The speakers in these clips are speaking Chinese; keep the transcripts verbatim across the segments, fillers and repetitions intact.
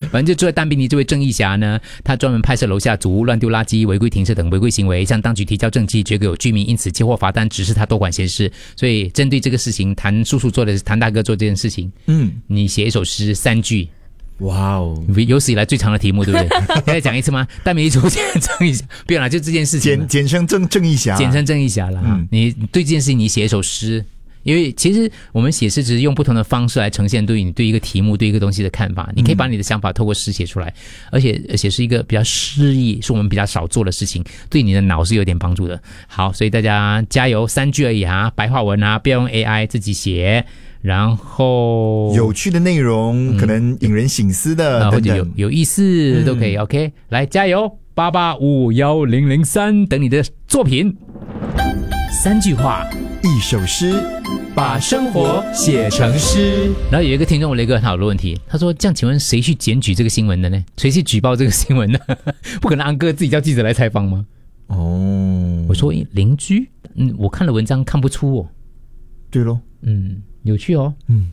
反正就住在淡滨尼这位郑义侠呢，他专门拍摄楼下祖屋乱丢垃圾、违规停车等违规行为，向当局提交证据，结果有居民因此接获罚单，指示他多管闲事。所以针对这个事情，谭叔叔做的谭大哥做这件事情，嗯，你写一首诗三句。 哇哦， 有史以来最长的题目，对不对？要再讲一次吗？但没出现郑义侠，不用啦，就这件事情， 简简称郑郑义侠， 简称郑义侠啦。嗯，你对这件事情，你写一首诗。因为其实我们写诗只是用不同的方式来呈现对你对一个题目对一个东西的看法，你可以把你的想法透过诗写出来，而且而且是一个比较诗意，是我们比较少做的事情，对你的脑是有点帮助的。好，所以大家加油，三句而已啊，白话文啊，不要用 A I， 自己写，然后有趣的内容，嗯、可能引人省思的、 啊、 等等， 或者有有意思、嗯、都可以。OK， 来加油，八八五幺零零三等你的作品。三句话， 一首诗， 把生活写成诗。然后有一个听众问了一个很好的问题，他说：“这样，请问谁去检举这个新闻的呢？谁去举报这个新闻呢？不可能安哥自己叫记者来采访吗？”哦，我说邻居，嗯，我看了文章看不出哦。 对咯， 嗯，有趣哦， 嗯。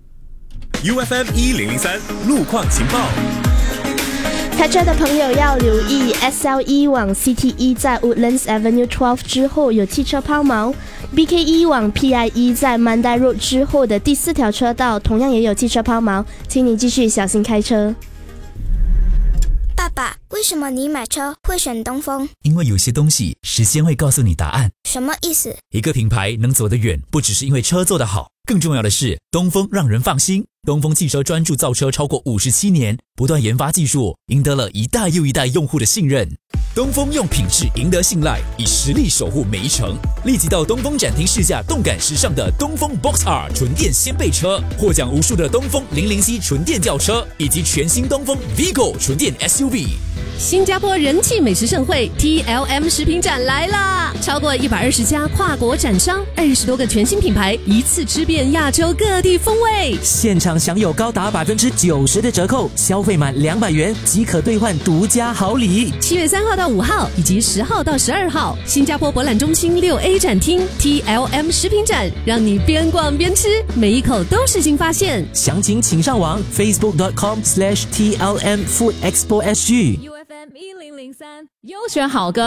U F M 一零零三路况情报。 开车的朋友要留意 S L E 往 C T E 在 Woodlands Avenue 十二之后有汽车抛锚， B K E 往 P I E 在 Mandai Road 之后的第四条车道同样也有汽车抛锚，请你继续小心开车。 爸爸，为什么你买车会选东风？ 因为有些东西时间会告诉你答案。 什么意思？ 一个品牌能走得远，不只是因为车做得好，更重要的是东风让人放心。东风汽车专注造车超过五十七年，不断研发技术，赢得了一代又一代用户的信任。东风用品质赢得信赖，以实力守护每一程。立即到东风展厅试驾动感时尚的东风 Box R 纯电掀背车，获奖无数的东风零零 C 纯电轿车，以及全新东风 Vigo 纯电 S U V。 新加坡人气美食盛会 T L M 食品展来啦！超过一百二十家跨国展商，二十多个全新品牌，一次吃遍亚洲各地风味。 现场享有高达百分之九十的折扣，消费满两百元即可兑换独家好礼。 七月三号到五号，以及十号到十二号，新加坡博览中心六 A 展厅 T L M 食品展，让你边逛边吃，每一口都是新发现。 详情请上网 facebook dot com slash T L M Food Expo S G。 U F M 一零零三优选好歌。